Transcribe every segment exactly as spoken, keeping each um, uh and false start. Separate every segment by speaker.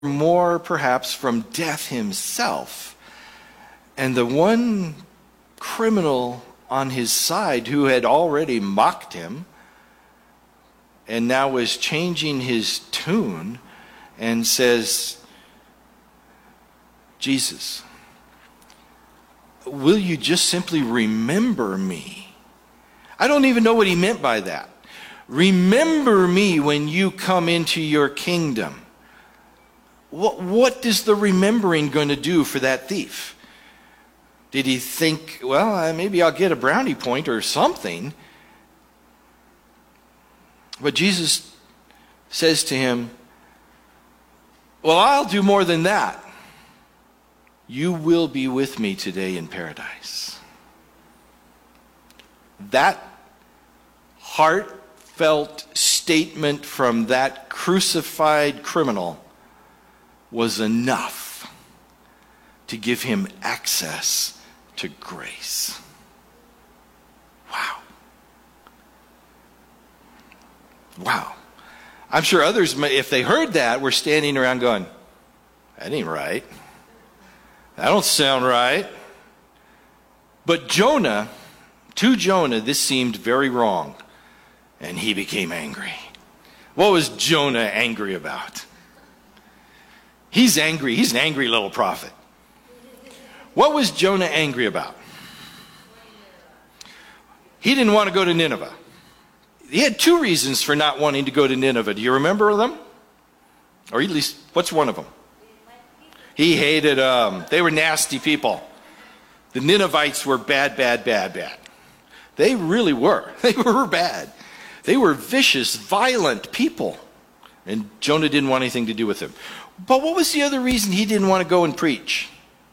Speaker 1: more perhaps from death himself. And the one criminal on his side who had already mocked him and now was changing his tune and says, Jesus, will you just simply remember me? I don't even know what he meant by that. Remember me when you come into your kingdom. What, what is the remembering going to do for that thief? Did he think, well, maybe I'll get a brownie point or something? But Jesus says to him, well, I'll do more than that. You will be with me today in paradise. That heartfelt statement from that crucified criminal was enough to give him access to grace. Wow. Wow. I'm sure others, if they heard that, were standing around going, that ain't right. That don't sound right. But Jonah, to Jonah, this seemed very wrong. And he became angry. What was Jonah angry about? He's angry. He's an angry little prophet. What was Jonah angry about? He didn't want to go to Nineveh. He had two reasons for not wanting to go to Nineveh. Do you remember them? Or at least, what's one of them? He hated them. They were nasty people. The Ninevites were bad, bad, bad, bad. They really were. They were bad. They were vicious, violent people. And Jonah didn't want anything to do with them. But what was the other reason he didn't want to go and preach?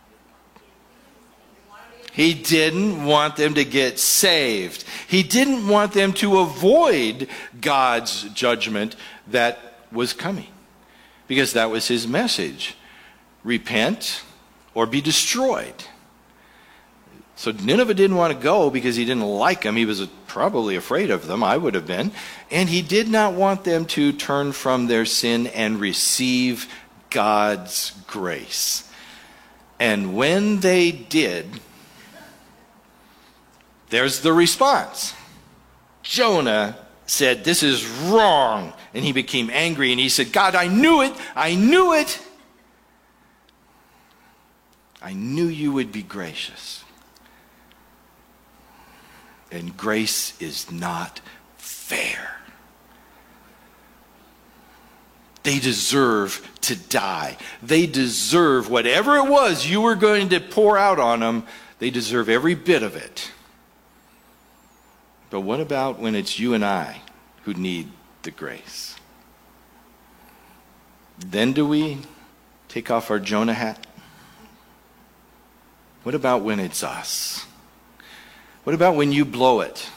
Speaker 1: He didn't want them to get saved. He didn't want them to avoid God's judgment that was coming. Because that was his message. Repent or be destroyed. So Nineveh didn't want to go because he didn't like them. He was probably afraid of them. I would have been. And he did not want them to turn from their sin and receive God's grace. And when they did, there's the response. Jonah said, this is wrong. And he became angry and he said, God, I knew it. I knew it. I knew you would be gracious. And grace is not fair. They deserve to die. They deserve whatever it was you were going to pour out on them. They deserve every bit of it. But what about when it's you and I who need the grace? Then do we take off our Jonah hat? What about when it's us? What about when you blow it?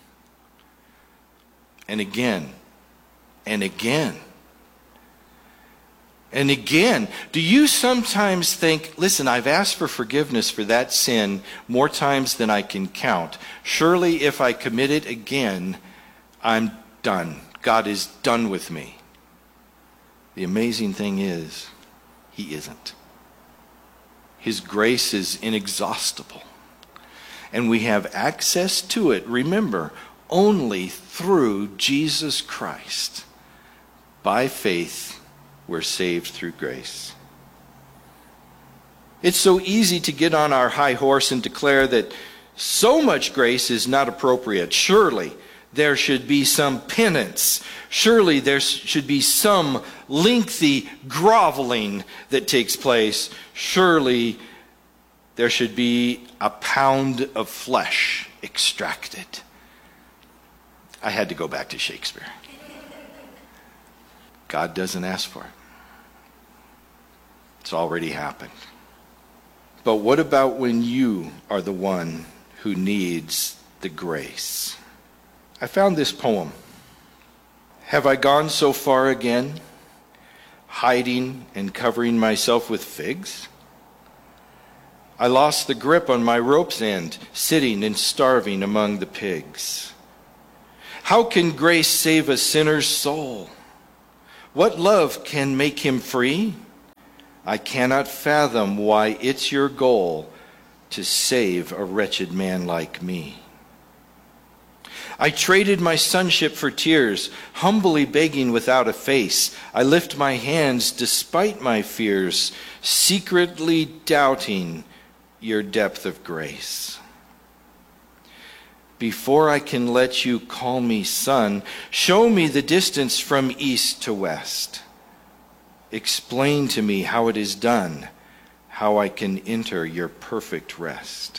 Speaker 1: And again, and again, and again. Do you sometimes think, listen, I've asked for forgiveness for that sin more times than I can count. Surely if I commit it again, I'm done. God is done with me. The amazing thing is, he isn't. His grace is inexhaustible. And we have access to it, remember, only through Jesus Christ. By faith, we're saved through grace. It's so easy to get on our high horse and declare that so much grace is not appropriate. Surely there should be some penance. Surely there should be some lengthy groveling that takes place. Surely there should be a pound of flesh extracted. I had to go back to Shakespeare. God doesn't ask for it. It's already happened. But what about when you are the one who needs the grace? I found this poem. Have I gone so far again, hiding and covering myself with figs? I lost the grip on my rope's end, sitting and starving among the pigs. How can grace save a sinner's soul? What love can make him free? I cannot fathom why it's your goal to save a wretched man like me. I traded my sonship for tears, humbly begging without a face. I lift my hands despite my fears, secretly doubting your depth of grace. Before I can let you call me son, show me the distance from east to west. Explain to me how it is done, how I can enter your perfect rest.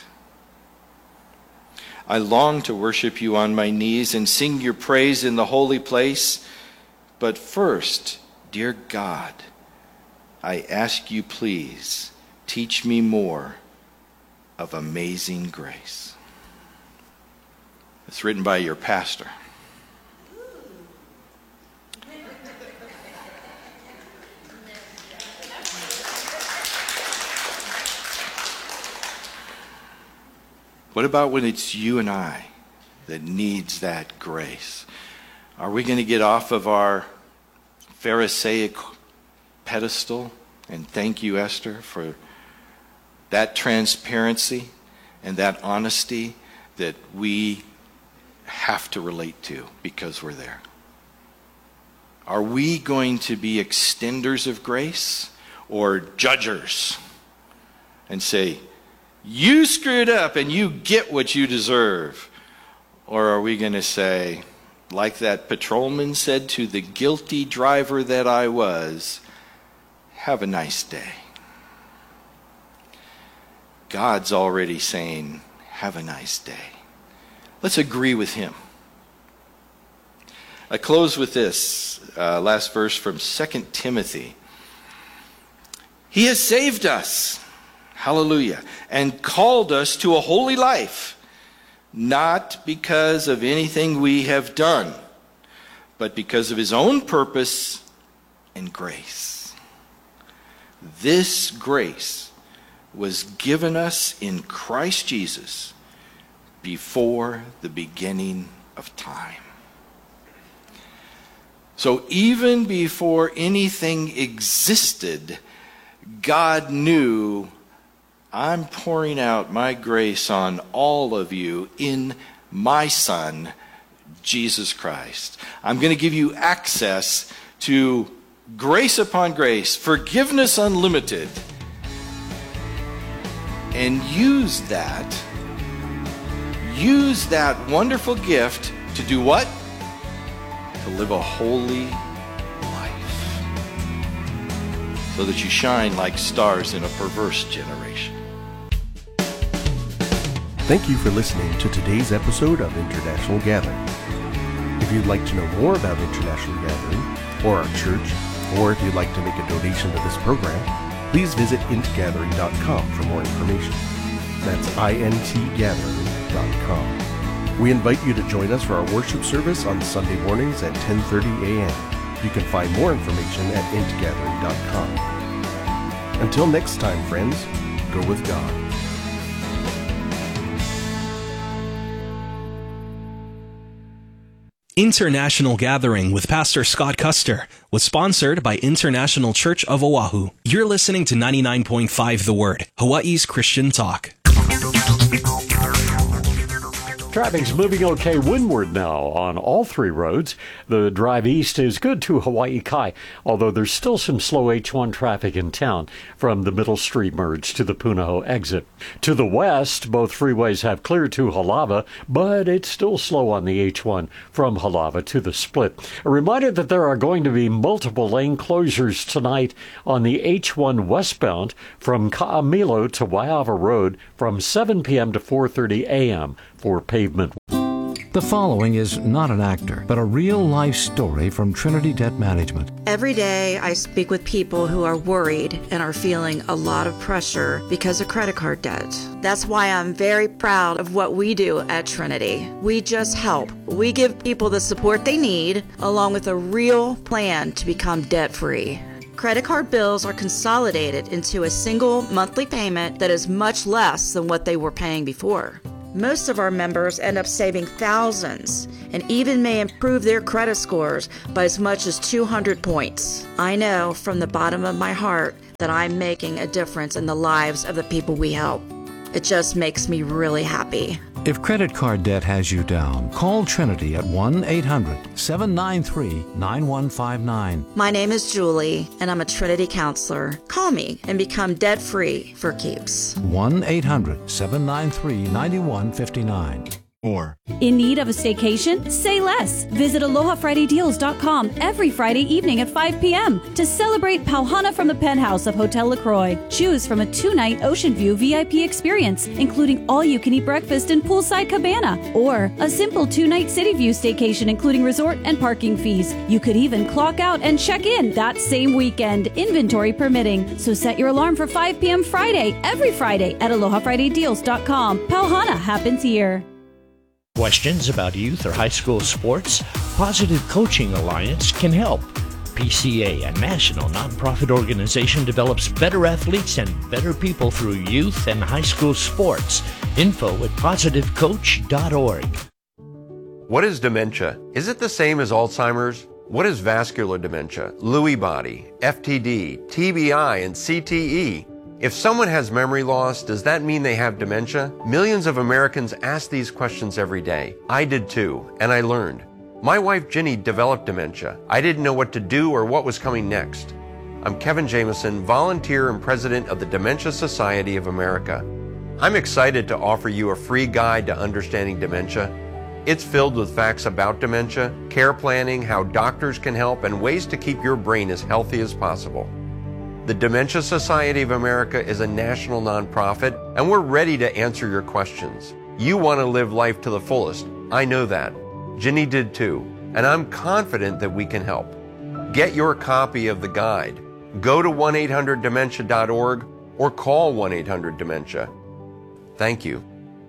Speaker 1: I long to worship you on my knees and sing your praise in the holy place. But first, dear God, I ask you please, teach me more of amazing grace. It's written by your pastor. What about when it's you and I that needs that grace? Are we going to get off of our Pharisaic pedestal and thank you, Esther, for that transparency and that honesty that we have to relate to because we're there? Are we going to be extenders of grace or judgers and say, you screwed up and you get what you deserve? Or are we going to say, like that patrolman said to the guilty driver that I was, have a nice day? God's already saying, have a nice day. Let's agree with him. I close with this uh, last verse from Second Timothy. He has saved us. Hallelujah. And called us to a holy life, not because of anything we have done, but because of his own purpose and grace. This grace was given us in Christ Jesus before the beginning of time. So even before anything existed, God knew, I'm pouring out my grace on all of you in my Son, Jesus Christ. I'm going to give you access to grace upon grace, forgiveness unlimited. And use that, use that wonderful gift to do what? To live a holy life. So that you shine like stars in a perverse generation.
Speaker 2: Thank you for listening to today's episode of International Gathering. If you'd like to know more about International Gathering or our church, or if you'd like to make a donation to this program, please visit int gathering dot com for more information. That's int gathering dot com. We invite you to join us for our worship service on Sunday mornings at ten thirty a.m. You can find more information at int gathering dot com. Until next time, friends, go with God.
Speaker 3: International Gathering with Pastor Scott Custer was sponsored by International Church of Oahu. You're listening to ninety-nine point five The Word, Hawaii's Christian talk.
Speaker 4: Traffic's moving okay windward now on all three roads. The drive east is good to Hawaii Kai, although there's still some slow H one traffic in town from the Middle Street merge to the Punahou exit. To the west, both freeways have cleared to Halava, but it's still slow on the H one from Halava to the split. A reminder that there are going to be multiple lane closures tonight on the H one westbound from Ka'amilo to Waiava Road from seven p.m. to four thirty a.m. for pavement.
Speaker 5: The following is not an actor, but a real-life story from Trinity Debt Management.
Speaker 6: Every day I speak with people who are worried and are feeling a lot of pressure because of credit card debt. That's why I'm very proud of what we do at Trinity. We just help. We give people the support they need, along with a real plan to become debt-free. Credit card bills are consolidated into a single monthly payment that is much less than what they were paying before. Most of our members end up saving thousands and even may improve their credit scores by as much as two hundred points. I know from the bottom of my heart that I'm making a difference in the lives of the people we help. It just makes me really happy.
Speaker 5: If credit card debt has you down, call Trinity at one eight hundred seven nine three nine one five nine.
Speaker 6: My name is Julie, and I'm a Trinity counselor. Call me and become debt-free for keeps.
Speaker 5: one eight hundred seven nine three nine one five nine.
Speaker 7: Or
Speaker 8: in need of a staycation? Say less. Visit aloha friday deals dot com every Friday evening at five p.m. to celebrate Pauhana from the penthouse of Hotel LaCroix. Choose from a two-night Ocean View V I P experience, including all-you-can-eat breakfast and poolside cabana, or a simple two-night City View staycation, including resort and parking fees. You could even clock out and check in that same weekend, inventory permitting. So set your alarm for five p.m. Friday, every Friday at aloha friday deals dot com. Pauhana happens here.
Speaker 9: Questions about youth or high school sports? Positive Coaching Alliance can help. P C A, a national nonprofit organization, develops better athletes and better people through youth and high school sports. Info at positive coach dot org.
Speaker 10: What is dementia? Is it the same as Alzheimer's? What is vascular dementia, Lewy body, F T D, T B I, and C T E? If someone has memory loss, does that mean they have dementia? Millions of Americans ask these questions every day. I did too, and I learned. My wife Ginny developed dementia. I didn't know what to do or what was coming next. I'm Kevin Jameson, volunteer and president of the Dementia Society of America. I'm excited to offer you a free guide to understanding dementia. It's filled with facts about dementia, care planning, how doctors can help, and ways to keep your brain as healthy as possible. The Dementia Society of America is a national nonprofit, and we're ready to answer your questions. You want to live life to the fullest. I know that. Ginny did too, and I'm confident that we can help. Get your copy of the guide. Go to one eight hundred dementia dot org or call one eight hundred dementia. Thank you.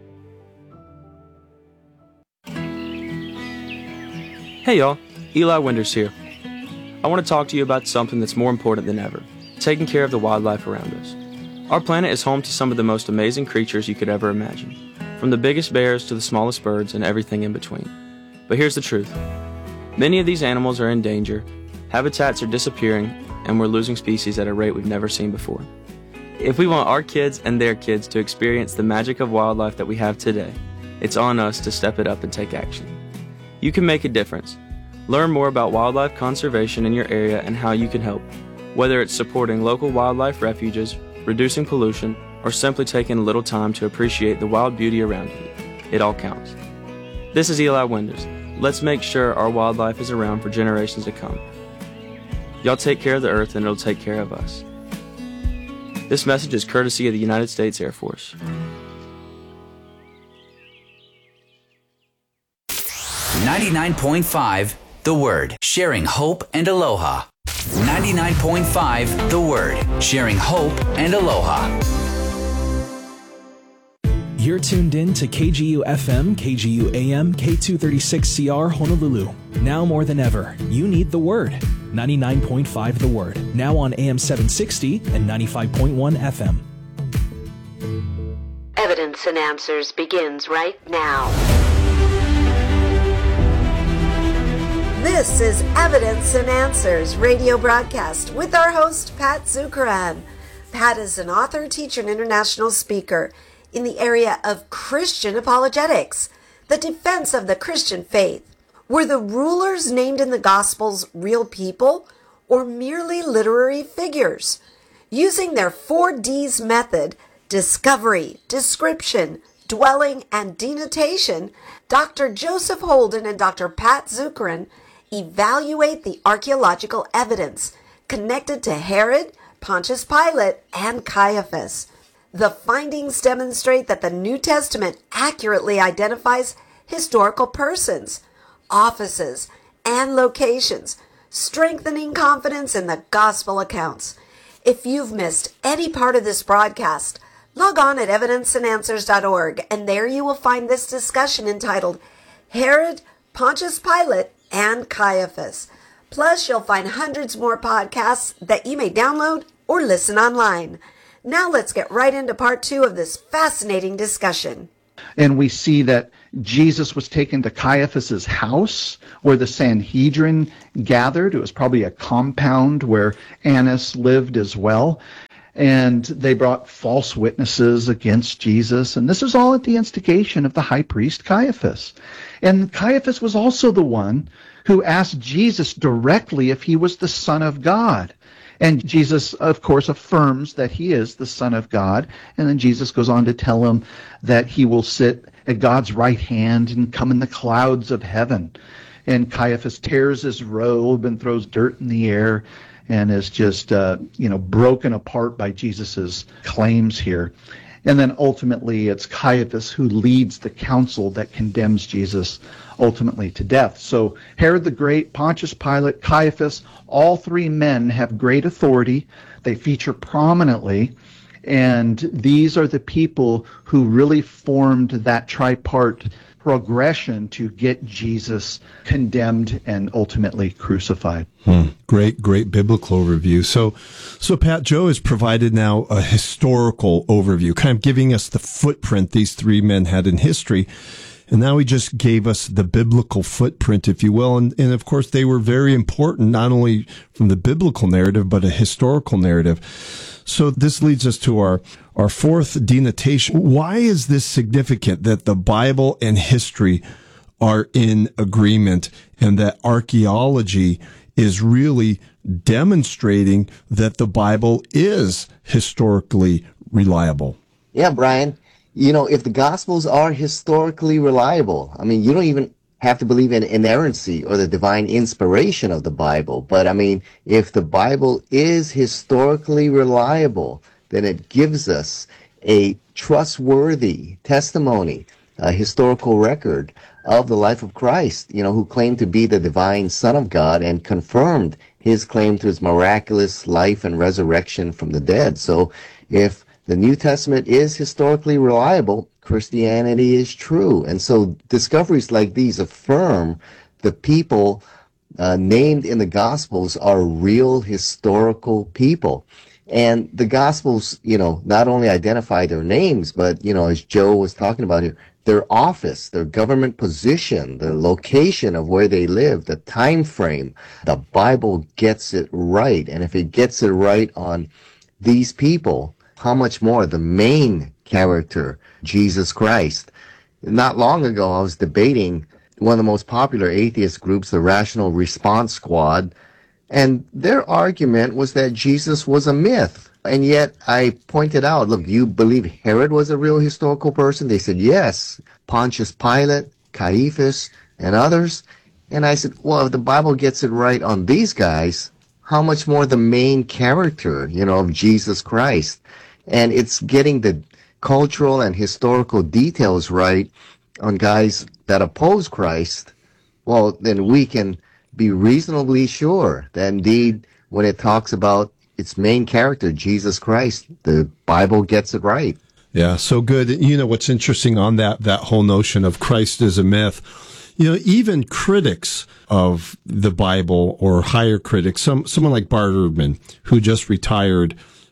Speaker 11: Hey y'all, Eli Winders here. I want to talk to you about something that's more important than ever. Taking care of the wildlife around us. Our planet is home to some of the most amazing creatures you could ever imagine, from the biggest bears to the smallest birds and everything in between. But here's the truth. Many of these animals are in danger, habitats are disappearing, and we're losing species at a rate we've never seen before. If we want our kids and their kids to experience the magic of wildlife that we have today, it's on us to step it up and take action. You can make a difference. Learn more about wildlife conservation in your area and how you can help. Whether it's supporting local wildlife refuges, reducing pollution, or simply taking a little time to appreciate the wild beauty around you, it all counts. This is Eli Winders. Let's make sure our wildlife is around for generations to come. Y'all take care of the earth and it'll take care of us. This message is courtesy of the United States Air Force.
Speaker 12: ninety-nine point five The Word, sharing hope and aloha. ninety-nine point five The Word, sharing hope and aloha.
Speaker 3: You're tuned in to K G U F M, K G U A M, K two thirty-six C R Honolulu. Now more than ever, you need the Word. ninety-nine point five The Word, now on A M seven sixty and ninety-five point one F M.
Speaker 13: Evidence and Answers begins right now.
Speaker 14: This is Evidence and Answers radio broadcast with our host, Pat Zukeran. Pat is an author, teacher, and international speaker in the area of Christian apologetics, the defense of the Christian faith. Were the rulers named in the Gospels real people or merely literary figures? Using their four D's method, discovery, description, dwelling, and denotation, Doctor Joseph Holden and Doctor Pat Zukeran evaluate the archaeological evidence connected to Herod, Pontius Pilate, and Caiaphas. The findings demonstrate that the New Testament accurately identifies historical persons, offices, and locations, strengthening confidence in the gospel accounts. If you've missed any part of this broadcast, log on at evidence and answers dot org, and there you will find this discussion entitled Herod, Pontius Pilate, and Caiaphas. Plus, you'll find hundreds more podcasts that you may download or listen online. Now let's get right into part two of this fascinating discussion.
Speaker 7: And we see that Jesus was taken to Caiaphas's house where the Sanhedrin gathered. It was probably a compound where Annas lived as well. And they brought false witnesses against Jesus. And this is all at the instigation of the high priest Caiaphas. And Caiaphas was also the one who asked Jesus directly if he was the Son of God. And Jesus, of course, affirms that he is the Son of God. And then Jesus goes on to tell him that he will sit at God's right hand and come in the clouds of heaven. And Caiaphas tears his robe and throws dirt in the air and is just, uh, you know, broken apart by Jesus's claims here. And then ultimately it's Caiaphas who leads the council that condemns Jesus ultimately to death. So Herod the Great, Pontius Pilate, Caiaphas, all three men have great authority. They feature prominently. And these are the people who really formed that tripart progression to get Jesus condemned and ultimately crucified.
Speaker 15: Hmm. Great, great biblical overview. So, so Pat, Joe has provided now a historical overview, kind of giving us the footprint these three men had in history. And now he just gave us the biblical footprint, if you will. And, and of course, they were very important, not only from the biblical narrative, but a historical narrative. So this leads us to our, our fourth denotation. Why is this significant that the Bible and history are in agreement and that archaeology is really demonstrating that the Bible is historically reliable?
Speaker 16: Yeah, Brian. You know, if the Gospels are historically reliable, I mean, you don't even have to believe in inerrancy or the divine inspiration of the Bible. But I mean, if the Bible is historically reliable, then it gives us a trustworthy testimony, a historical record of the life of Christ, you know, who claimed to be the divine Son of God and confirmed his claim to his miraculous life and resurrection from the dead. So if the New Testament is historically reliable, Christianity is true. And so discoveries like these affirm the people uh, named in the Gospels are real historical people. And the Gospels, you know, not only identify their names, but, you know, as Joe was talking about here, their office, their government position, the location of where they live, the time frame. The Bible gets it right. And if it gets it right on these people, how much more the main character, Jesus Christ. Not long ago, I was debating one of the most popular atheist groups, the Rational Response Squad, and their argument was that Jesus was a myth. And yet I pointed out, look, do you believe Herod was a real historical person? They said, yes. Pontius Pilate, Caiaphas, and others. And I said, well, if the Bible gets it right on these guys, how much more the main character, you know, of Jesus Christ? And it's getting the cultural and historical details right on guys that oppose Christ. Well, then we can be reasonably sure that indeed when it talks about its main character, Jesus Christ, the Bible gets it right.
Speaker 15: Yeah, so good. You know, what's interesting on that, that whole notion of Christ as a myth, you know, even critics of the Bible or higher critics, some, someone like Bart Ehrman, who just retired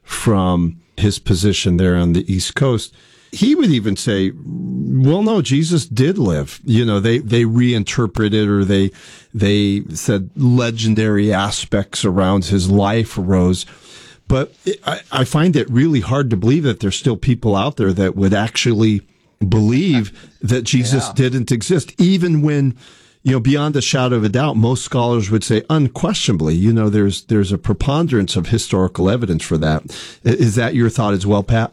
Speaker 15: from his position there on the East Coast, he would even say, well, no, Jesus did live. You know, they, they reinterpreted or they, they said legendary aspects around his life arose. But it, I, I find it really hard to believe that there's still people out there that would actually believe that Jesus yeah. didn't exist, even when, you know, beyond a shadow of a doubt, most scholars would say unquestionably, you know, there's there's a preponderance of historical evidence for that. Is that your thought as well, Pat?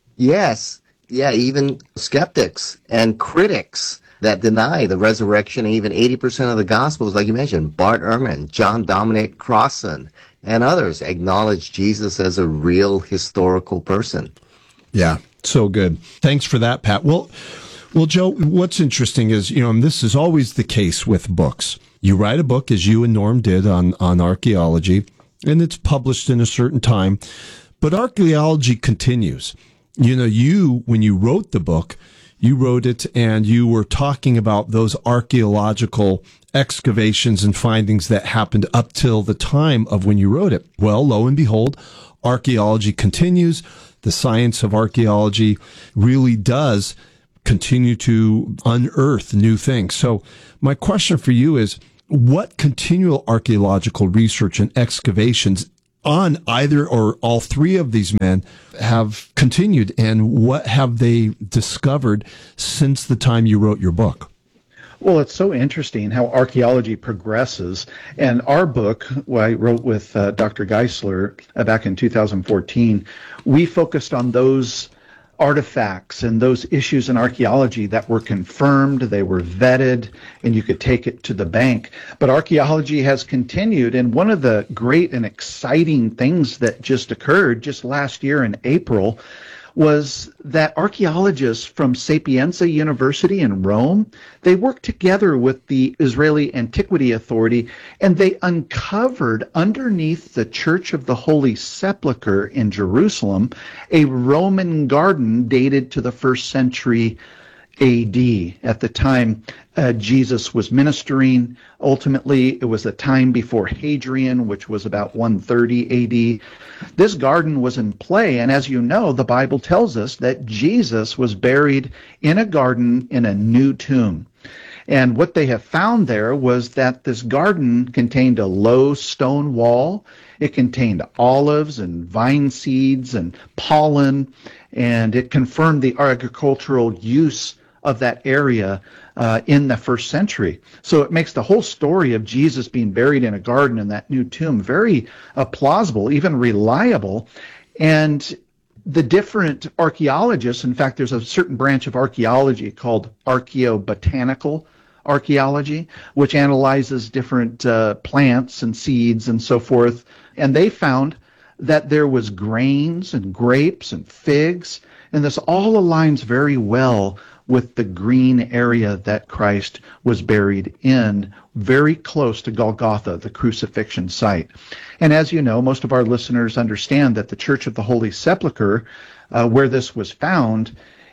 Speaker 16: Yes. Yeah, even skeptics and critics that deny the resurrection, even eighty percent of the Gospels, like you mentioned, Bart Ehrman, John Dominic Crossan, and others acknowledge Jesus as a real historical person.
Speaker 15: Yeah, so good. Thanks for that, Pat. Well, Well, Joe, what's interesting is, you know, and this is always the case with books. You write a book, as you and Norm did on, on archaeology, and it's published in a certain time, but archaeology continues. You know, you, when you wrote the book, you wrote it and you were talking about those archaeological excavations and findings that happened up till the time of when you wrote it. Well, lo and behold, archaeology continues. The science of archaeology really does continue to unearth new things. So my question for you is, what continual archaeological research and excavations on either or all three of these men have continued, and what have they discovered since the time you wrote your book?
Speaker 7: Well, it's so interesting how archaeology progresses. And our book, what I wrote with uh, Doctor Geisler uh, back in two thousand fourteen, we focused on those artifacts and those issues in archaeology that were confirmed, they were vetted, and you could take it to the bank. But archaeology has continued, and one of the great and exciting things that just occurred just last year in April was that archaeologists from Sapienza University in Rome, they worked together with the Israeli Antiquity Authority, and they uncovered underneath the Church of the Holy Sepulchre in Jerusalem a Roman garden dated to the first century A D. At the time uh, Jesus was ministering. Ultimately, it was a time before Hadrian, which was about one thirty A D. This garden was in play, and as you know, the Bible tells us that Jesus was buried in a garden in a new tomb. And what they have found there was that this garden contained a low stone wall. It contained olives and vine seeds and pollen, and it confirmed the agricultural use of that area uh, in the first century. So it makes the whole story of Jesus being buried in a garden in that new tomb very uh, plausible, even reliable. And the different archaeologists, in fact, there's a certain branch of archaeology called archaeobotanical archaeology, which analyzes different uh, plants and seeds and so forth. And they found that there was grains and grapes and figs, and this all aligns very well with the green area that Christ was buried in, very close to Golgotha, the crucifixion site. And as you know, most of our listeners understand that the Church of the Holy Sepulchre, uh, where this was found,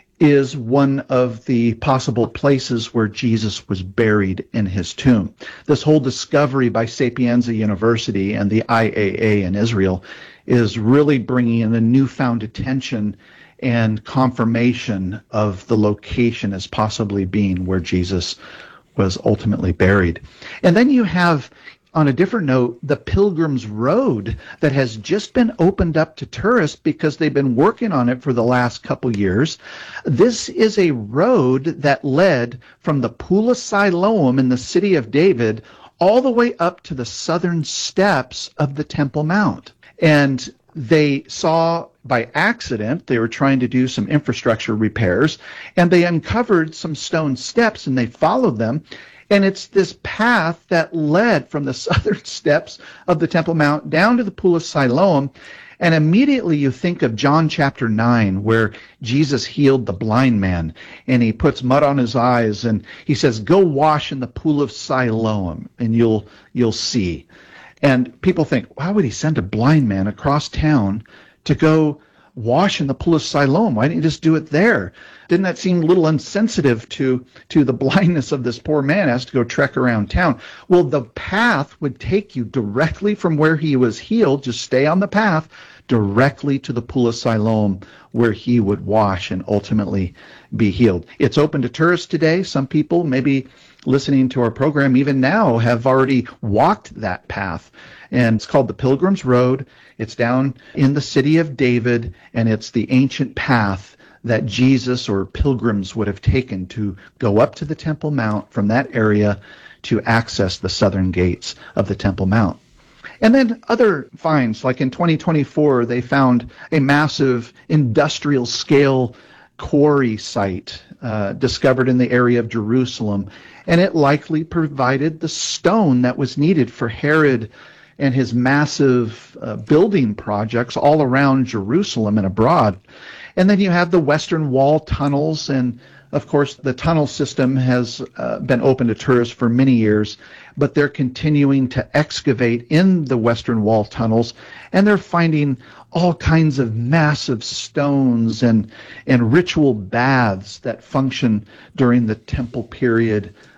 Speaker 7: is one of the possible places where Jesus was buried in his tomb. This whole discovery by Sapienza University and the I A A in Israel is really bringing in a newfound attention and confirmation of the location as possibly being where Jesus was ultimately buried. And then you have, on a different note, the Pilgrim's Road that has just been opened up to tourists because they've been working on it for the last couple years. This is a road that led from the Pool of Siloam in the city of David all the way up to the southern steps of the Temple Mount. And they saw by accident, they were trying to do some infrastructure repairs, and they uncovered some stone steps and they followed them. And it's this path that led from the southern steps of the Temple Mount down to the Pool of Siloam. And immediately you think of John chapter nine, where Jesus healed the blind man, and he puts mud on his eyes, and he says, "Go wash in the Pool of Siloam, and you'll you'll see." And people think, why would he send a blind man across town to go wash in the Pool of Siloam? Why didn't he just do it there? Didn't that seem a little insensitive to, to the blindness of this poor man who has to go trek around town? Well, the path would take you directly from where he was healed, just stay on the path, directly to the Pool of Siloam, where he would wash and ultimately be healed. It's open to tourists today. Some people, maybe listening to our program even now, have already walked that path. And it's called the Pilgrim's Road. It's down in the city of David, and it's the ancient path that Jesus or pilgrims would have taken to go up to the Temple Mount from that area to access the southern gates of the Temple Mount. And then other finds, like in twenty twenty-four, they found a massive industrial scale quarry site uh, discovered in the area of Jerusalem, and it likely provided the stone that was needed for Herod and his massive uh, building projects all around Jerusalem and abroad. And then you have the Western Wall tunnels, and of course the tunnel system has uh, been open to tourists for many years, but they're continuing to excavate in the Western Wall tunnels, and they're finding all kinds of massive stones and, and ritual baths that function during the temple period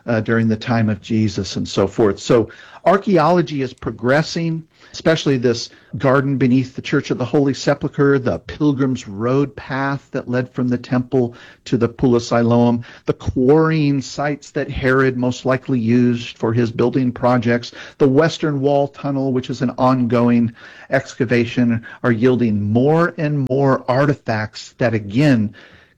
Speaker 7: uh, during the time of Jesus and so forth. So archaeology is progressing, especially this garden beneath the Church of the Holy Sepulchre, the Pilgrim's Road path that led from the temple to the Pool of Siloam, the quarrying sites that Herod most likely used for his building projects, the Western Wall Tunnel, which is an ongoing excavation, are yielding more and more artifacts that again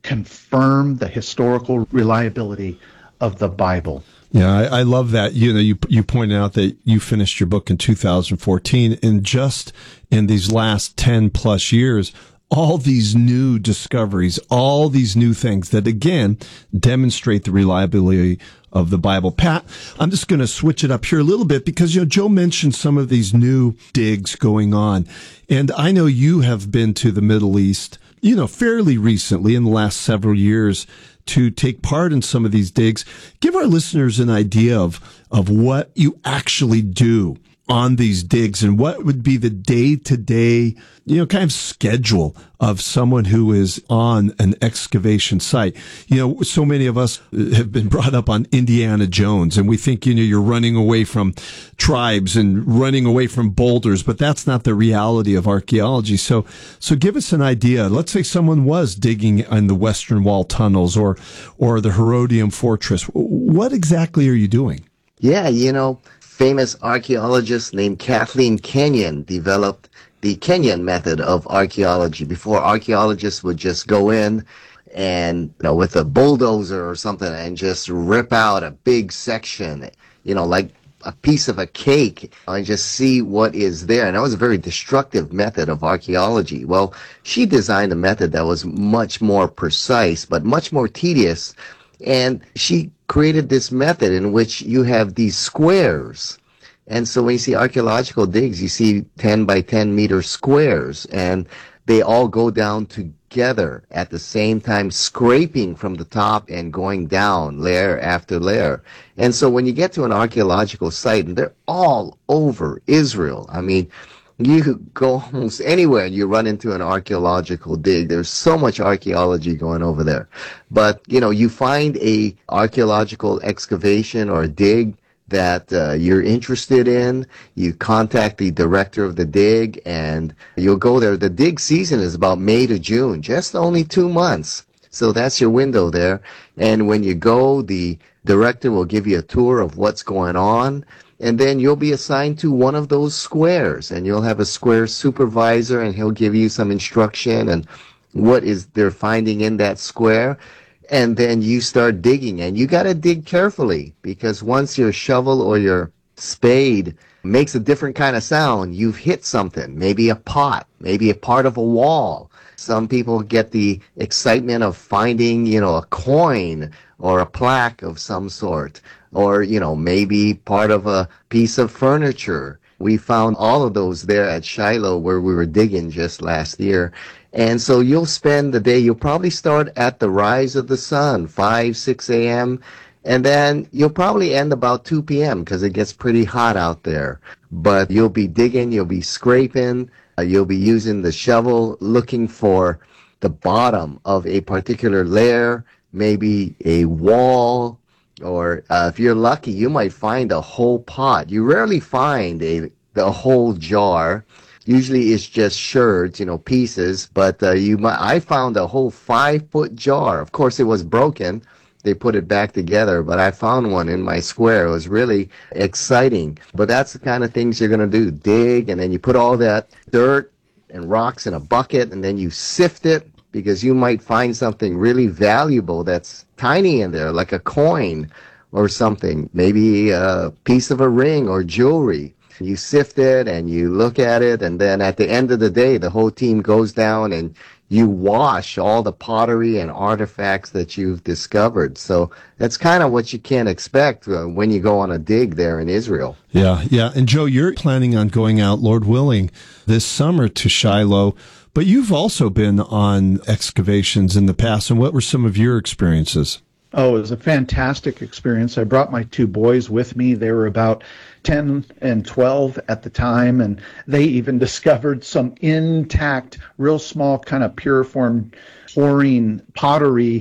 Speaker 7: confirm the historical reliability of the Bible.
Speaker 15: Yeah, I, I love that. You know, you you pointed out that you finished your book in two thousand fourteen, and just in these last ten plus years, all these new discoveries, all these new things that again demonstrate the reliability of the Bible. Pat, I'm just going to switch it up here a little bit because, you know, Joe mentioned some of these new digs going on, and I know you have been to the Middle East, you know, fairly recently in the last several years, to take part in some of these digs. Give our listeners an idea of, of what you actually do on these digs and what would be the day-to-day, you know, kind of schedule of someone who is on an excavation site. You know, so many of us have been brought up on Indiana Jones, and we think, you know, you're running away from tribes and running away from boulders, but that's not the reality of archaeology. So, so give us an idea. Let's say someone was digging in the Western Wall tunnels or, or the Herodium Fortress. What exactly are you doing?
Speaker 16: Yeah, you know, famous archaeologist named Kathleen Kenyon developed the Kenyon method of archaeology. Before, archaeologists would just go in and, you know, with a bulldozer or something and just rip out a big section, you know, like a piece of a cake, and just see what is there. And that was a very destructive method of archaeology. Well, she designed a method that was much more precise, but much more tedious. And she created this method in which you have these squares. And so when you see archaeological digs, you see ten by ten meter squares, and they all go down together at the same time, scraping from the top and going down layer after layer. And so when you get to an archaeological site, and they're all over Israel, I mean, you could go almost anywhere and you run into an archaeological dig. There's so much archaeology going over there. But, you know, you find a archaeological excavation or a dig that uh, you're interested in, you contact the director of the dig, and you'll go there. The dig season is about May to June, just only two months. So that's your window there. And when you go, the director will give you a tour of what's going on. And then you'll be assigned to one of those squares, and you'll have a square supervisor, and he'll give you some instruction and what is they're finding in that square. And then you start digging, and you got to dig carefully, because once your shovel or your spade makes a different kind of sound, you've hit something, maybe a pot, maybe a part of a wall. Some people get the excitement of finding, you know, a coin or a plaque of some sort, or, you know, maybe part of a piece of furniture. We found all of those there at Shiloh where we were digging just last year. And so you'll spend the day, you'll probably start at the rise of the sun, five, six a.m., and then you'll probably end about two p.m. because it gets pretty hot out there. But you'll be digging, you'll be scraping, uh, you'll be using the shovel, looking for the bottom of a particular layer, maybe a wall, or uh, if you're lucky, you might find a whole pot. You rarely find a the whole jar. Usually it's just sherds, you know, pieces, but uh, you might, I found a whole five-foot jar. Of course, it was broken. They put it back together, but I found one in my square. It was really exciting. But that's the kind of things you're going to do. Dig, and then you put all that dirt and rocks in a bucket, and then you sift it, because you might find something really valuable that's tiny in there, like a coin or something, maybe a piece of a ring or jewelry. You sift it and you look at it, and then at the end of the day, the whole team goes down and you wash all the pottery and artifacts that you've discovered. So that's kind of what you can expect uh, when you go on a dig there in Israel.
Speaker 15: Yeah, yeah. And Joe, you're planning on going out, Lord willing, this summer to Shiloh, but you've also been on excavations in the past. And what were some of your experiences?
Speaker 7: Oh, it was a fantastic experience. I brought my two boys with me. They were about ten and twelve at the time, and they even discovered some intact, real small kind of puriform pouring pottery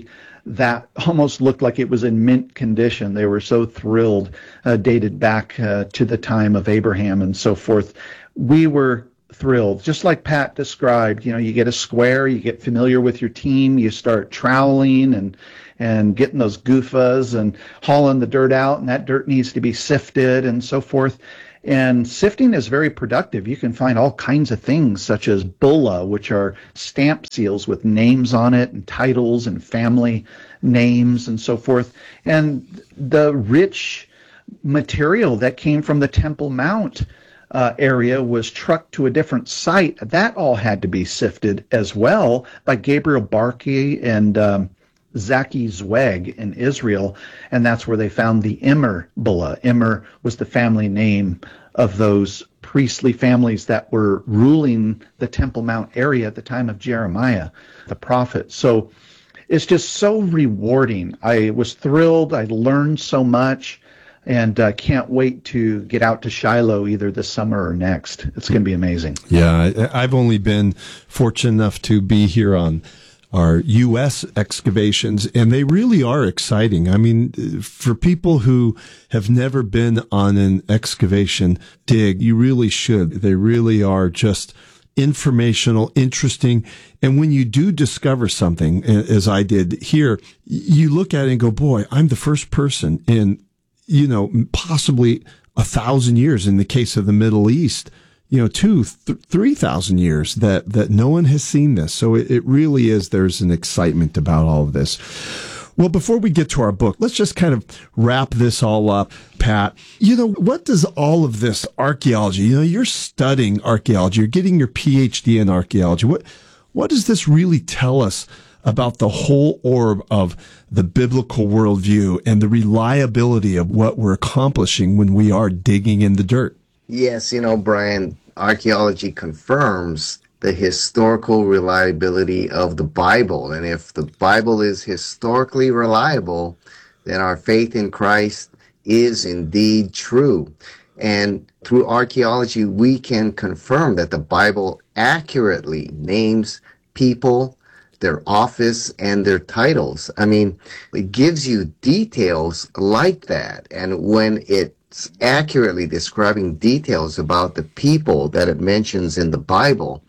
Speaker 7: that almost looked like it was in mint condition. They were so thrilled, uh, dated back uh, to the time of Abraham and so forth. We were thrilled, just like Pat described. You know, you get a square, you get familiar with your team, you start troweling and and getting those goofas and hauling the dirt out, and that dirt needs to be sifted and so forth. And sifting is very productive. You can find all kinds of things such as bulla, which are stamp seals with names on it and titles and family names and so forth. And the rich material that came from the Temple Mount uh, area was trucked to a different site. That all had to be sifted as well by Gabriel Barkey and um, Zaki Zweig in Israel, and that's where they found the Immer bulla. Immer was the family name of those priestly families that were ruling the Temple Mount area at the time of Jeremiah, the prophet. So it's just so rewarding. I was thrilled. I learned so much, and uh, can't wait to get out to Shiloh either this summer or next. It's going to be amazing.
Speaker 15: Yeah, I've only been fortunate enough to be here on our U S excavations, and they really are exciting. I mean, for people who have never been on an excavation dig, you really should. They really are just informational, interesting. And when you do discover something, as I did here, you look at it and go, boy, I'm the first person in, you know, possibly a thousand years in the case of the Middle East, you know, two, th- three thousand years that, that no one has seen this. So it, it really is, there's an excitement about all of this. Well, before we get to our book, let's just kind of wrap this all up, Pat. You know, what does all of this archaeology, you know, you're studying archaeology, you're getting your P H D in archaeology. What, what does this really tell us about the whole orb of the biblical worldview and the reliability of what we're accomplishing when we are digging in the dirt?
Speaker 16: Yes, you know, Brian, archaeology confirms the historical reliability of the Bible. And if the Bible is historically reliable, then our faith in Christ is indeed true. And through archaeology, we can confirm that the Bible accurately names people, their office, and their titles. I mean, it gives you details like that. And when it accurately describing details about the people that it mentions in the Bible,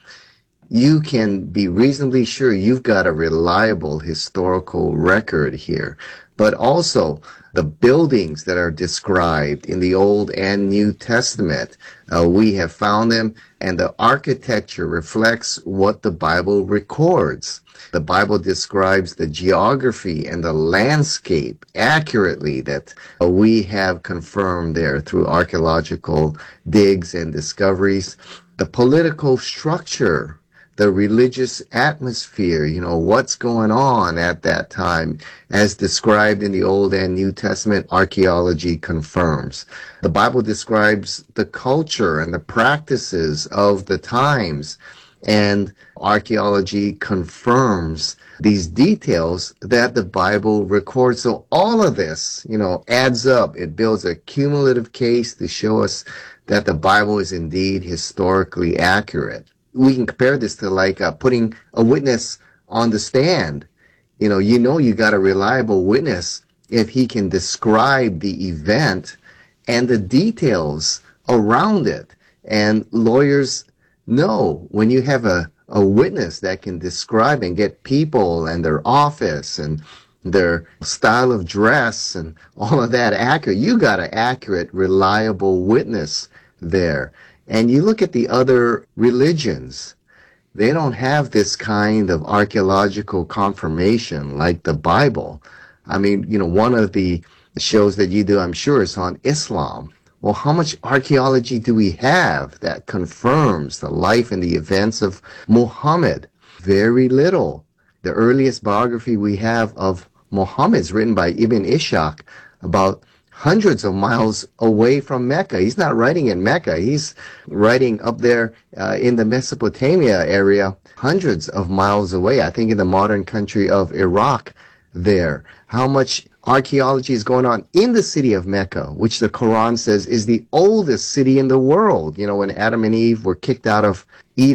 Speaker 16: you can be reasonably sure you've got a reliable historical record here. But also, the buildings that are described in the Old and New Testament, uh, we have found them, and the architecture reflects what the Bible records. The Bible describes the geography and the landscape accurately that uh, we have confirmed there through archaeological digs and discoveries. The political structure, the religious atmosphere, you know, what's going on at that time, as described in the Old and New Testament, archaeology confirms. The Bible describes the culture and the practices of the times, and archaeology confirms these details that the Bible records. So all of this, you know, adds up. It builds a cumulative case to show us that the Bible is indeed historically accurate. We can compare this to like uh, putting a witness on the stand. You know, you know you got a reliable witness if he can describe the event and the details around it. And lawyers know when you have a, a witness that can describe and get people and their office and their style of dress and all of that accurate, you got an accurate, reliable witness there. And you look at the other religions, they don't have this kind of archaeological confirmation like the Bible. I mean, you know, one of the shows that you do, I'm sure, is on Islam. Well, how much archaeology do we have that confirms the life and the events of Muhammad? Very little. The earliest biography we have of Muhammad is written by Ibn Ishaq about hundreds of miles away from Mecca. He's not writing in Mecca. He's writing up there uh, in the Mesopotamia area, hundreds of miles away, I think in the modern country of Iraq there. How much archaeology is going on in the city of Mecca, which the Quran says is the oldest city in the world. You know, when Adam and Eve were kicked out of Eden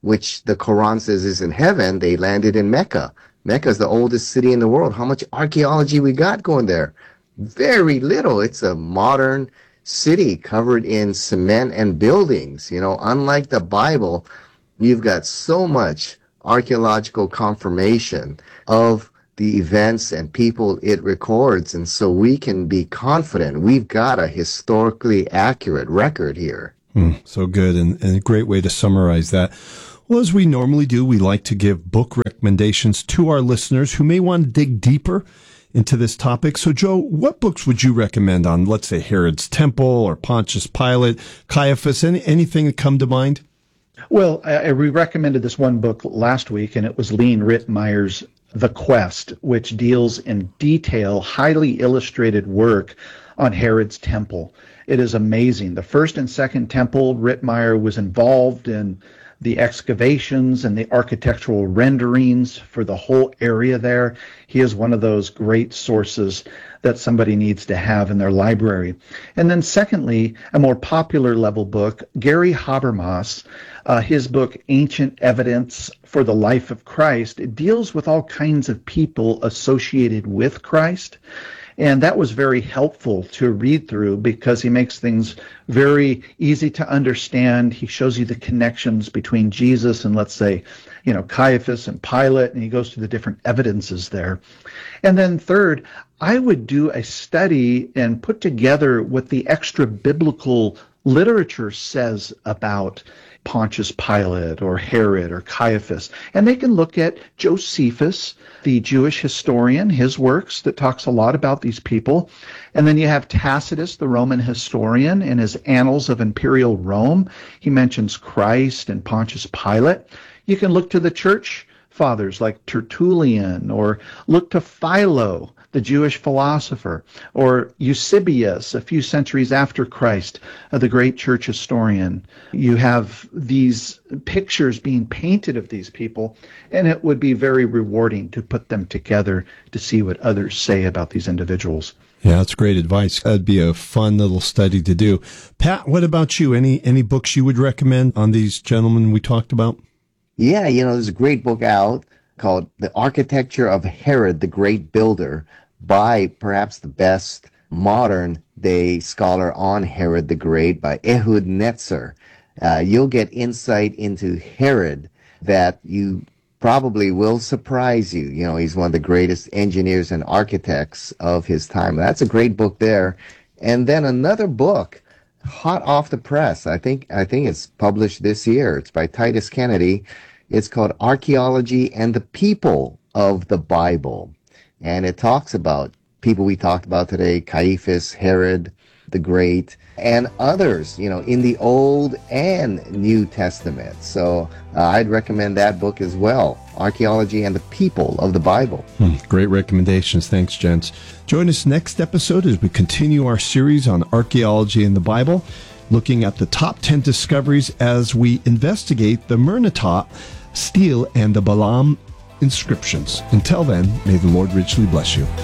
Speaker 16: which the Quran says is in heaven, they landed in Mecca. Mecca is the oldest city in the world. How much archaeology we got going there? Very little. It's a modern city covered in cement and buildings. You know, unlike the Bible, you've got so much archaeological confirmation of the events and people it records, and so we can be confident we've got a historically accurate record here.
Speaker 15: Hmm, so good, and, and a great way to summarize that. Well, as we normally do, we like to give book recommendations to our listeners who may want to dig deeper into this topic. So, Joe, what books would you recommend on, let's say, Herod's Temple or Pontius Pilate, Caiaphas, any, anything that come to mind?
Speaker 7: Well, I, I recommended this one book last week, and it was Lean Rittmeyer's The Quest, which deals in detail, highly illustrated work on Herod's Temple. It is amazing. The first and second temple, Rittmeyer was involved in the excavations and the architectural renderings for the whole area there. He is one of those great sources that somebody needs to have in their library. And then secondly, a more popular level book, Gary Habermas, uh, his book, Ancient Evidence for the Life of Christ, it deals with all kinds of people associated with Christ. And that was very helpful to read through because he makes things very easy to understand. He shows you the connections between Jesus and, let's say, you know, Caiaphas and Pilate, and he goes through the different evidences there. And then third, I would do a study and put together what the extra biblical literature says about Pontius Pilate or Herod or Caiaphas. And they can look at Josephus, the Jewish historian, his works that talks a lot about these people. And then you have Tacitus, the Roman historian, in his Annals of Imperial Rome. He mentions Christ and Pontius Pilate. You can look to the church fathers like Tertullian, or look to Philo, the Jewish philosopher, or Eusebius, a few centuries after Christ, uh, the great church historian. You have these pictures being painted of these people, and it would be very rewarding to put them together to see what others say about these individuals.
Speaker 15: Yeah, that's great advice. That'd be a fun little study to do. Pat, what about you? Any any books you would recommend on these gentlemen we talked about?
Speaker 16: Yeah, you know, there's a great book out called The Architecture of Herod the Great Builder by perhaps the best modern-day scholar on Herod the Great, by Ehud Netzer. Uh, you'll get insight into Herod that you probably will surprise you. You know, he's one of the greatest engineers and architects of his time. That's a great book there. And then another book, hot off the press. I think I think it's published this year. It's by Titus Kennedy. It's called Archaeology and the People of the Bible. And it talks about people we talked about today, Caiaphas, Herod the Great, and others, you know, in the Old and New Testament. So uh, I'd recommend that book as well, Archaeology and the People of the Bible.
Speaker 15: Hmm, great recommendations. Thanks, gents. Join us next episode as we continue our series on archaeology in the Bible, looking at the top ten discoveries as we investigate the Mernontot stele and the Balaam inscriptions. Until then, may the Lord richly bless you.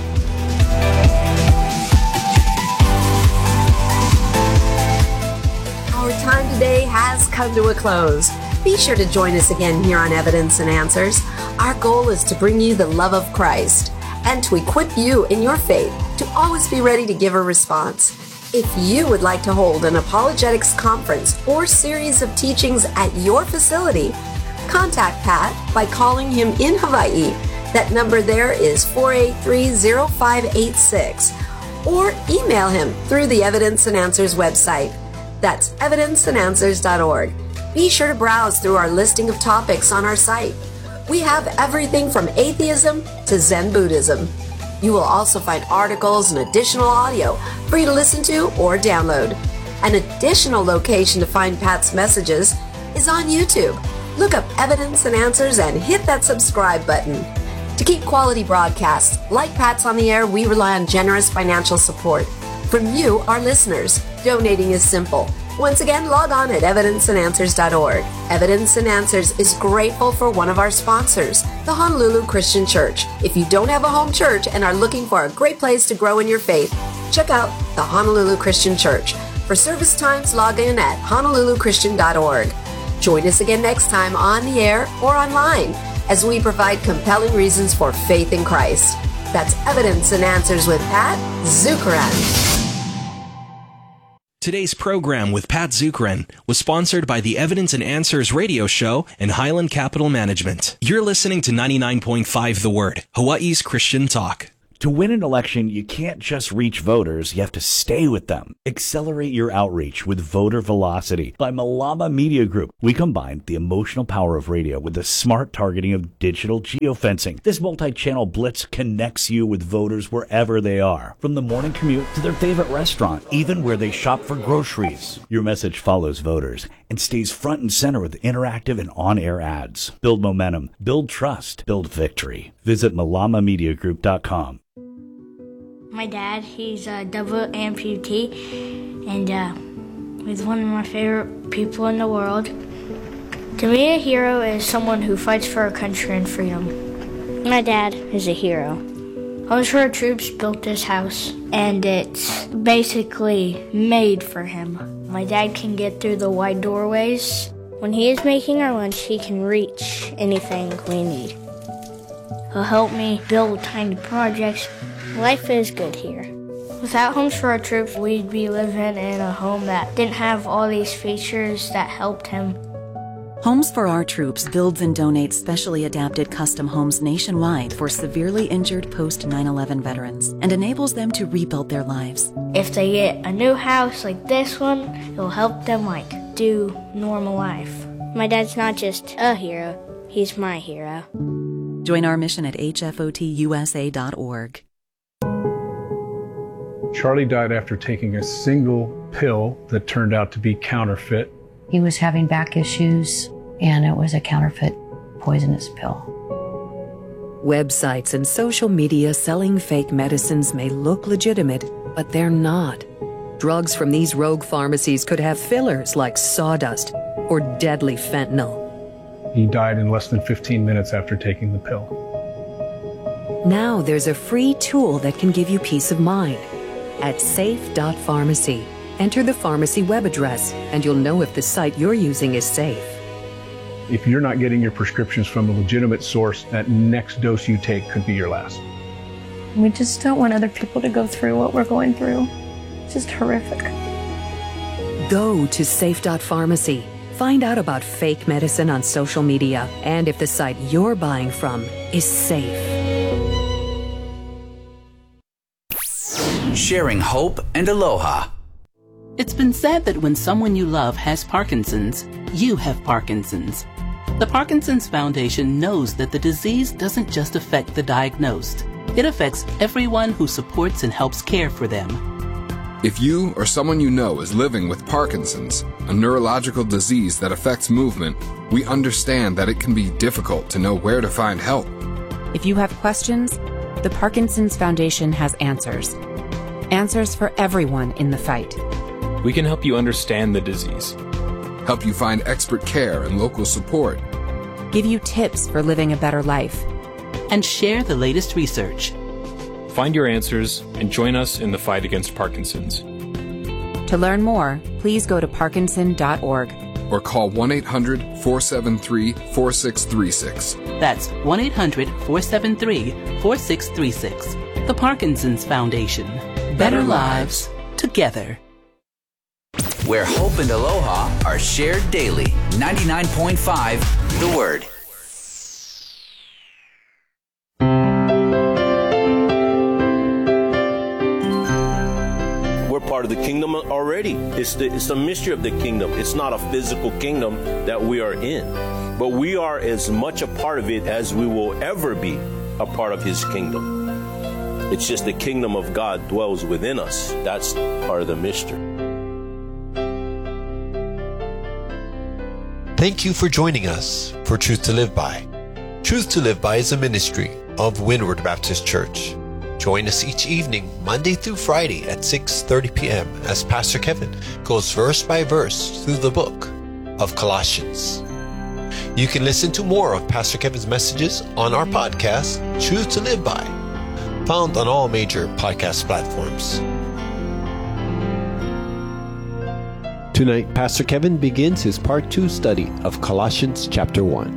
Speaker 14: Our time today has come to a close. Be sure to join us again here on Evidence and Answers. Our goal is to bring you the love of Christ and to equip you in your faith to always be ready to give a response. If you would like to hold an apologetics conference or series of teachings at your facility, contact Pat by calling him in Hawaii. That number there is four eight three, zero five eight six. Or email him through the Evidence and Answers website. That's evidence and answers dot org. Be sure to browse through our listing of topics on our site. We have everything from atheism to Zen Buddhism. You will also find articles and additional audio for you to listen to or download. An additional location to find Pat's messages is on YouTube. Look up Evidence and Answers and hit that subscribe button. To keep quality broadcasts like Pat's on the air, we rely on generous financial support from you, our listeners. Donating is simple. Once again, log on at evidence and answers dot org. Evidence and Answers is grateful for one of our sponsors, the Honolulu Christian Church. If you don't have a home church and are looking for a great place to grow in your faith, check out the Honolulu Christian Church. For service times, log in at honolulu christian dot org. Join us again next time on the air or online as we provide compelling reasons for faith in Christ. That's Evidence and Answers with Pat Zukeran.
Speaker 3: Today's program with Pat Zukeran was sponsored by the Evidence and Answers radio show and Highland Capital Management. You're listening to ninety-nine point five The Word, Hawaii's Christian talk.
Speaker 17: To win an election, you can't just reach voters, you have to stay with them. Accelerate your outreach with Voter Velocity by Malama Media Group. We combine the emotional power of radio with the smart targeting of digital geofencing. This multi-channel blitz connects you with voters wherever they are, from the morning commute to their favorite restaurant, even where they shop for groceries. Your message follows voters and stays front and center with interactive and on-air ads. Build momentum, build trust, build victory. Visit malama media group dot com.
Speaker 18: My dad, he's a double amputee, and uh, he's one of my favorite people in the world. To me, a hero is someone who fights for our country and freedom. My dad is a hero. Homes for Our Troops built this house, and it's basically made for him. My dad can get through the wide doorways. When he is making our lunch, he can reach anything we need. He'll help me build tiny projects. Life is good here. Without Homes for Our Troops, we'd be living in a home that didn't have all these features that helped him.
Speaker 19: Homes for Our Troops builds and donates specially adapted custom homes nationwide for severely injured post nine eleven veterans and enables them to rebuild their lives.
Speaker 18: If they get a new house like this one, it'll help them like do normal life. My dad's not just a hero, he's my hero.
Speaker 19: Join our mission at H F O T U S A dot org.
Speaker 20: Charlie died after taking a single pill that turned out to be counterfeit.
Speaker 21: He was having back issues, and it was a counterfeit poisonous pill.
Speaker 22: Websites and social media selling fake medicines may look legitimate, but they're not. Drugs from these rogue pharmacies could have fillers like sawdust or deadly fentanyl.
Speaker 20: He died in less than fifteen minutes after taking the pill.
Speaker 22: Now there's a free tool that can give you peace of mind. At safe dot pharmacy, enter the pharmacy web address, and you'll know if the site you're using is safe.
Speaker 20: If you're not getting your prescriptions from a legitimate source, that next dose you take could be your last.
Speaker 23: We just don't want other people to go through what we're going through. It's just horrific.
Speaker 22: Go to safe dot pharmacy. Find out about fake medicine on social media and if the site you're buying from is safe.
Speaker 12: Sharing hope and aloha.
Speaker 24: It's been said that when someone you love has Parkinson's, you have Parkinson's. The Parkinson's Foundation knows that the disease doesn't just affect the diagnosed. It affects everyone who supports and helps care for them.
Speaker 25: If you or someone you know is living with Parkinson's, a neurological disease that affects movement, we understand that it can be difficult to know where to find help.
Speaker 26: If you have questions, the Parkinson's Foundation has answers. Answers for everyone in the fight.
Speaker 27: We can help you understand the disease,
Speaker 25: help you find expert care and local support,
Speaker 26: give you tips for living a better life,
Speaker 24: and share the latest research.
Speaker 27: Find your answers and join us in the fight against Parkinson's.
Speaker 26: To learn more, please go to parkinson dot org
Speaker 25: or call one eight hundred, four seven three, four six three six.
Speaker 24: That's one eight hundred, four seven three, four six three six. The Parkinson's Foundation. Better lives together.
Speaker 12: Where hope and aloha are shared daily. ninety-nine point five The Word.
Speaker 28: We're part of the kingdom already. It's the, it's the mystery of the kingdom. It's not a physical kingdom that we are in, but we are as much a part of it as we will ever be a part of his kingdom. It's just the kingdom of God dwells within us. That's part of the mystery.
Speaker 29: Thank you for joining us for Truth to Live By. Truth to Live By is a ministry of Windward Baptist Church. Join us each evening, Monday through Friday at six thirty p.m. as Pastor Kevin goes verse by verse through the book of Colossians. You can listen to more of Pastor Kevin's messages on our podcast, Truth to Live By, found on all major podcast platforms. Tonight, Pastor Kevin begins his part two study of Colossians chapter one.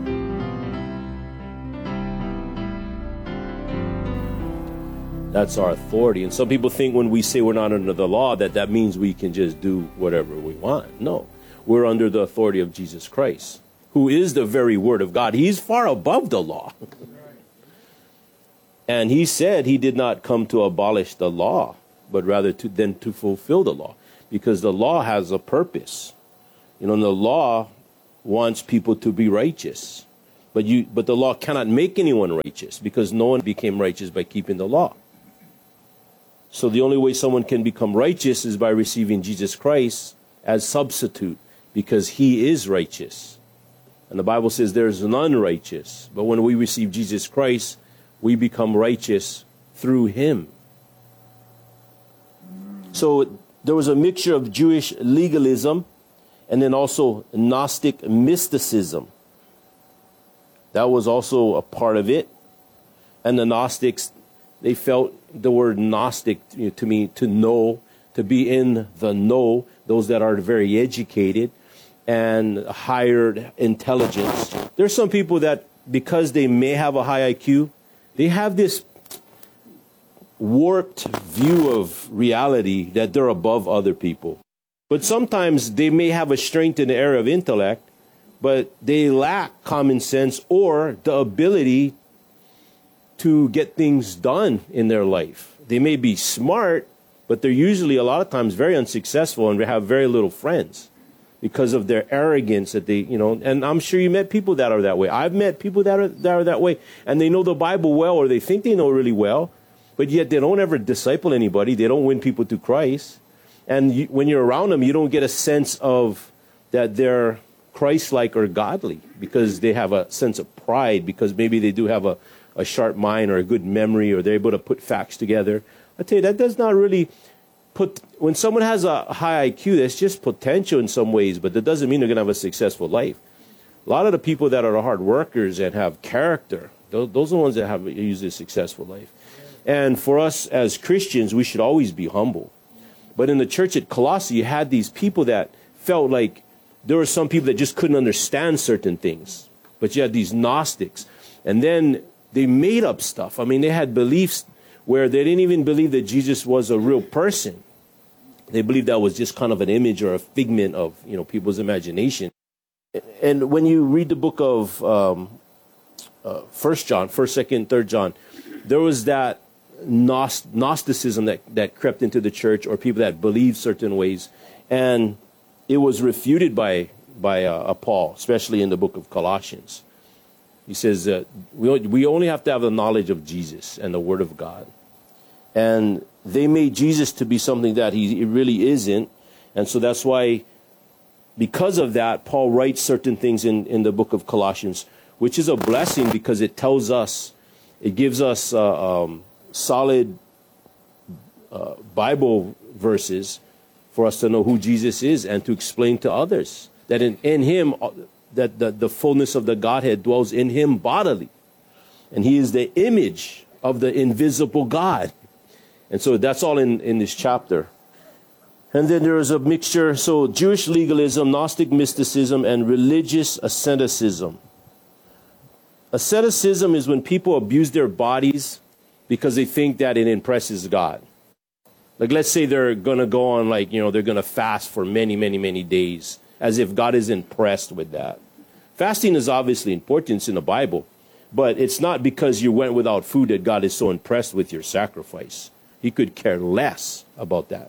Speaker 28: That's our authority. And some people think when we say we're not under the law, that that means we can just do whatever we want. No, we're under the authority of Jesus Christ, who is the very word of God. He's far above the law. And he said he did not come to abolish the law, but rather to than to fulfill the law, because the law has a purpose. You know, the law wants people to be righteous, but you but the law cannot make anyone righteous, because no one became righteous by keeping the law. So the only way someone can become righteous is by receiving Jesus Christ as substitute, because he is righteous. And the Bible says there is none righteous, but when we receive Jesus Christ, we become righteous through him. So there was a mixture of Jewish legalism and then also Gnostic mysticism. That was also a part of it. And the Gnostics, they felt the word Gnostic, you know, to me, to know, to be in the know, those that are very educated and higher intelligence. There's some people that, because they may have a high I Q, they have this warped view of reality that they're above other people. But sometimes they may have a strength in the area of intellect, but they lack common sense or the ability to get things done in their life. They may be smart, but they're usually a lot of times very unsuccessful and they have very little friends because of their arrogance that they, you know, and I'm sure you met people that are that way. I've met people that are, that are that way, and they know the Bible well, or they think they know really well, but yet they don't ever disciple anybody. They don't win people to Christ. And you, when you're around them, you don't get a sense of that they're Christ-like or godly, because they have a sense of pride, because maybe they do have a, a sharp mind or a good memory, or they're able to put facts together. I tell you, that does not really put, when someone has a high I Q, that's just potential in some ways, but that doesn't mean they're going to have a successful life. A lot of the people that are hard workers and have character, those, those are the ones that have usually a successful life. And for us as Christians, we should always be humble. But in the church at Colossae, you had these people that felt like there were some people that just couldn't understand certain things. But you had these Gnostics. And then they made up stuff. I mean, they had beliefs where they didn't even believe that Jesus was a real person. They believed that was just kind of an image or a figment of, you know, people's imagination. And when you read the book of um, uh, First John, First, Second, Third John, there was that Gnost- Gnosticism that, that crept into the church, or people that believed certain ways, and it was refuted by by uh, Paul, especially in the book of Colossians. He says that we we only have to have the knowledge of Jesus and the Word of God, and they made Jesus to be something that he, he really isn't, and so that's why, because of that, Paul writes certain things in in the book of Colossians, which is a blessing, because it tells us, it gives us uh, um, solid uh, Bible verses for us to know who Jesus is and to explain to others that in, in him, that the, the fullness of the Godhead dwells in him bodily. And he is the image of the invisible God. And so that's all in, in this chapter. And then there is a mixture, so Jewish legalism, Gnostic mysticism, and religious asceticism. Asceticism is when people abuse their bodies because they think that it impresses God. Like, let's say they're going to go on, like, you know, they're going to fast for many, many, many days, as if God is impressed with that. Fasting is obviously important, it's in the Bible, but it's not because you went without food that God is so impressed with your sacrifice. He could care less about that.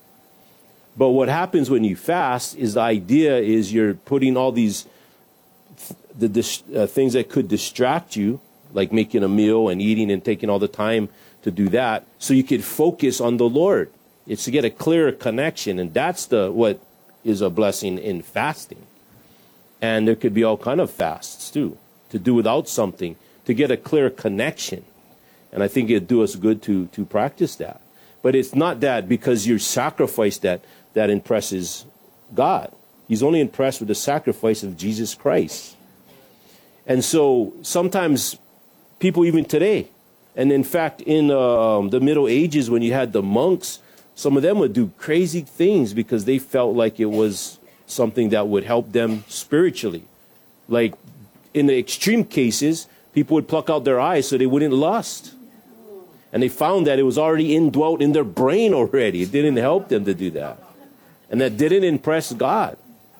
Speaker 28: But what happens when you fast is, the idea is you're putting all these the dis- uh, things that could distract you, like making a meal and eating and taking all the time to do that, so you could focus on the Lord. It's to get a clearer connection, and that's the what is a blessing in fasting. And there could be all kind of fasts too, to do without something, to get a clear connection. And I think it'd do us good to to practice that. But it's not that because you sacrifice that that impresses God. He's only impressed with the sacrifice of Jesus Christ. And so sometimes people, even today, and in fact in uh, um, the Middle Ages, when you had the monks, Some of them would do crazy things because they felt like it was something that would help them spiritually. Like in the extreme cases, people would pluck out their eyes so they wouldn't lust. And they found that it was already indwelt in their brain already. It didn't help them to do that. And that didn't impress God.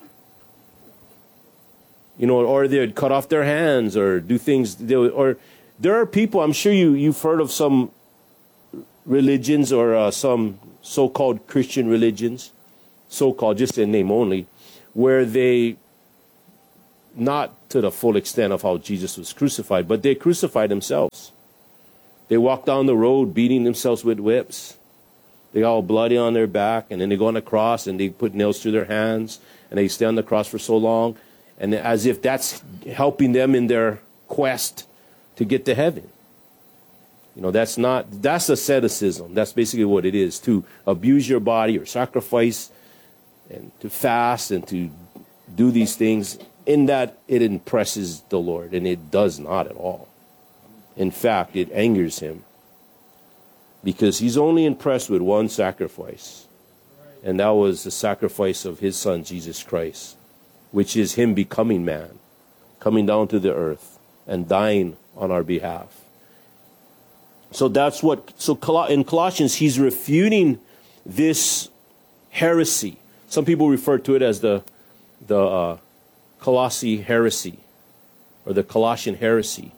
Speaker 28: You know, or they'd cut off their hands or do things. They would, or there are people, I'm sure you, you've heard of some religions or uh, some so-called Christian religions, so-called, just in name only, where they, not to the full extent of how Jesus was crucified, but they crucified themselves. They walk down the road beating themselves with whips. They all bloody on their back, and then they go on the cross and they put nails through their hands, and they stay on the cross for so long, and as if that's helping them in their quest to get to heaven. You know, that's not, that's asceticism. That's basically what it is, to abuse your body or sacrifice and to fast and to do these things in that it impresses the Lord, and it does not at all. In fact, it angers him because he's only impressed with one sacrifice, and that was the sacrifice of his son, Jesus Christ, which is him becoming man, coming down to the earth and dying on our behalf. So that's what, so in Colossians, he's refuting this heresy. Some people refer to it as the, the uh, Colossi heresy, or the Colossian heresy.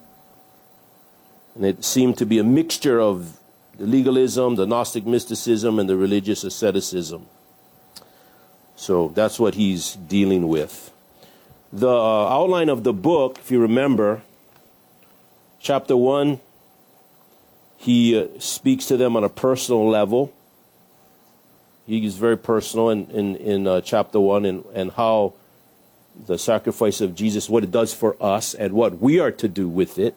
Speaker 28: And it seemed to be a mixture of the legalism, the Gnostic mysticism, and the religious asceticism. So that's what he's dealing with. The uh, outline of the book, if you remember, chapter one, he uh, speaks to them on a personal level. He is very personal in, in, in uh, chapter one, and, and how the sacrifice of Jesus, what it does for us and what we are to do with it.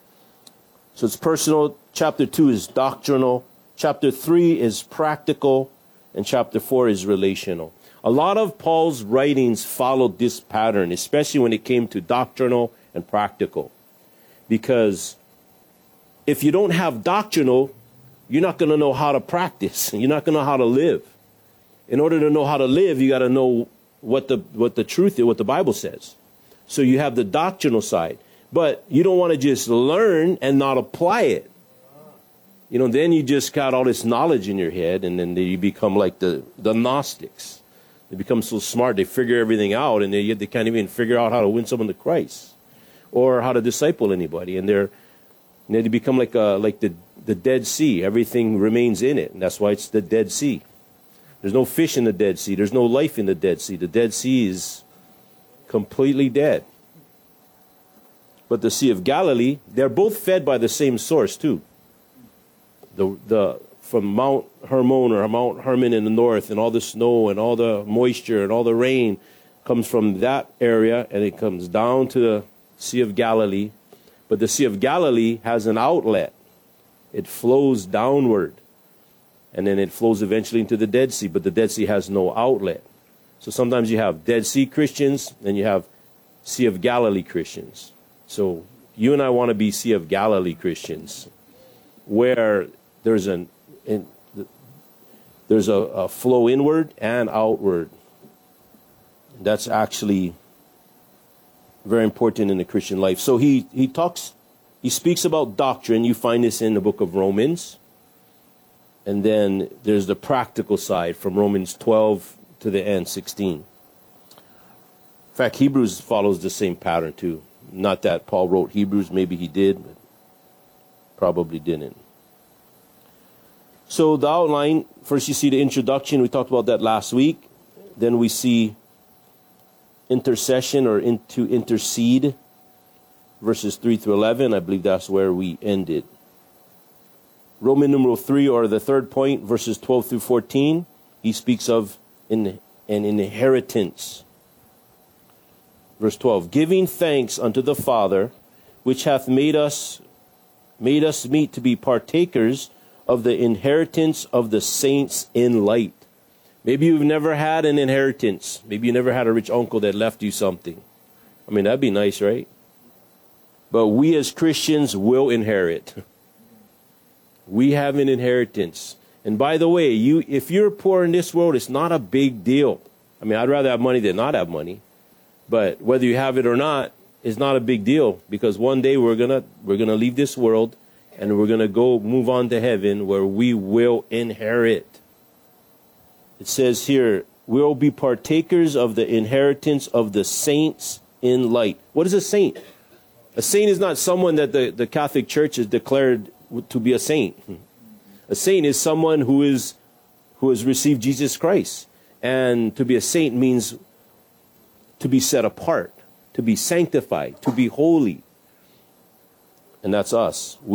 Speaker 28: So it's personal. Chapter two is doctrinal. Chapter three is practical. And chapter four is relational. A lot of Paul's writings followed this pattern, especially when it came to doctrinal and practical. Because if you don't have doctrinal, you're not going to know how to practice. You're not going to know how to live. In order to know how to live, you got to know what the what the truth is, what the Bible says. So you have the doctrinal side. But you don't want to just learn and not apply it. You know, then you just got all this knowledge in your head, and then you become like the, the Gnostics. They become so smart, they figure everything out, and they, they can't even figure out how to win someone to Christ or how to disciple anybody. And they're and they become like a, like the, the Dead Sea. Everything remains in it, and that's why it's the Dead Sea. There's no fish in the Dead Sea. There's no life in the Dead Sea. The Dead Sea is completely dead. But the Sea of Galilee, they're both fed by the same source too. The the from Mount Hermon or Mount Hermon in the north, and all the snow and all the moisture and all the rain comes from that area, and it comes down to the Sea of Galilee. But the Sea of Galilee has an outlet. It flows downward, and then it flows eventually into the Dead Sea, but the Dead Sea has no outlet. So sometimes you have Dead Sea Christians, and you have Sea of Galilee Christians. So you and I want to be Sea of Galilee Christians, where there's an in, there's a, a flow inward and outward. That's actually very important in the Christian life. So he he talks, he speaks about doctrine. You find this in the book of Romans, and then there's the practical side from Romans twelve to the end, sixteen. In fact, Hebrews follows the same pattern too. Not that Paul wrote Hebrews, maybe he did, but probably didn't. So the outline, first you see the introduction, we talked about that last week. Then we see intercession or in, to intercede, verses three through eleven. I believe that's where we ended. Roman numeral three, or the third point, verses twelve through fourteen, he speaks of in, an inheritance. Verse twelve, giving thanks unto the Father, which hath made us made us meet to be partakers of the inheritance of the saints in light. Maybe you've never had an inheritance. Maybe you never had a rich uncle that left you something. I mean, that'd be nice, right? But we as Christians will inherit. We have an inheritance. And by the way, you if you're poor in this world, it's not a big deal. I mean, I'd rather have money than not have money. But whether you have it or not is not a big deal, because one day we're gonna we're gonna leave this world and we're gonna go move on to heaven, where we will inherit. It says here, we'll be partakers of the inheritance of the saints in light. What is a saint? A saint is not someone that the, the Catholic Church has declared to be a saint. A saint is someone who is who has received Jesus Christ. And to be a saint means to be set apart, to be sanctified, to be holy. And that's us. We